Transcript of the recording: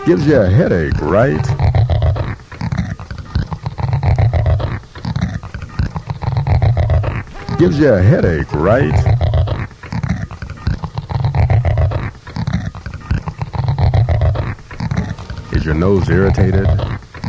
Gives you a headache, right? Gives you a headache, right? Is your nose irritated?